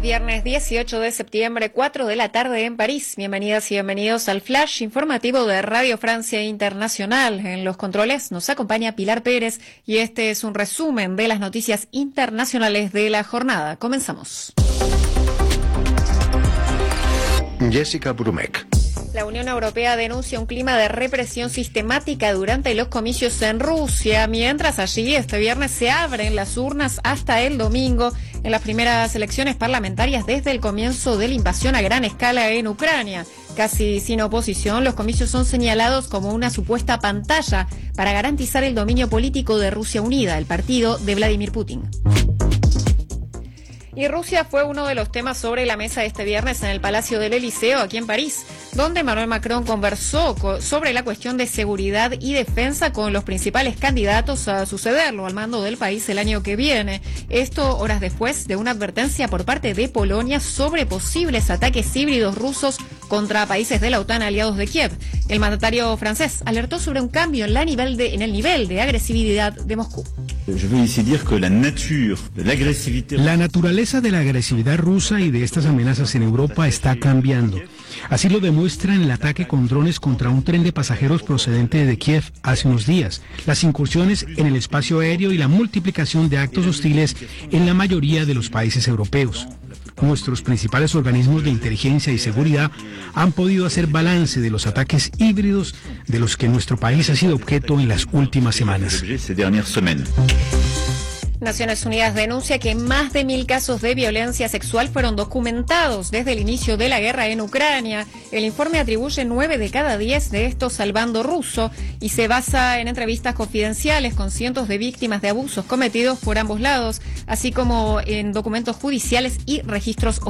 Viernes 18 de septiembre, 4 de la tarde en París. Bienvenidas y bienvenidos al Flash informativo de Radio Francia Internacional. En los controles nos acompaña Pilar Pérez y este es un resumen de las noticias internacionales de la jornada. Comenzamos. Jessica Brumek. La Unión Europea denuncia un clima de represión sistemática durante los comicios en Rusia, mientras allí este viernes se abren las urnas hasta el domingo en las primeras elecciones parlamentarias desde el comienzo de la invasión a gran escala en Ucrania. Casi sin oposición, los comicios son señalados como una supuesta pantalla para garantizar el dominio político de Rusia Unida, el partido de Vladimir Putin. Y Rusia fue uno de los temas sobre la mesa este viernes en el Palacio del Elíseo, aquí en París, donde Emmanuel Macron conversó sobre la cuestión de seguridad y defensa con los principales candidatos a sucederlo al mando del país el año que viene. Esto horas después de una advertencia por parte de Polonia sobre posibles ataques híbridos rusos contra países de la OTAN aliados de Kiev. El mandatario francés alertó sobre un cambio en el nivel de agresividad de Moscú. La naturaleza de la agresividad rusa y de estas amenazas en Europa está cambiando. Así lo demuestra en el ataque con drones contra un tren de pasajeros procedente de Kiev hace unos días, las incursiones en el espacio aéreo y la multiplicación de actos hostiles en la mayoría de los países europeos. Nuestros principales organismos de inteligencia y seguridad han podido hacer balance de los ataques híbridos de los que nuestro país ha sido objeto en las últimas semanas. Naciones Unidas denuncia que más de 1.000 casos de violencia sexual fueron documentados desde el inicio de la guerra en Ucrania. El informe atribuye 9 de cada 10 de estos al bando ruso y se basa en entrevistas confidenciales con cientos de víctimas de abusos cometidos por ambos lados, así como en documentos judiciales y registros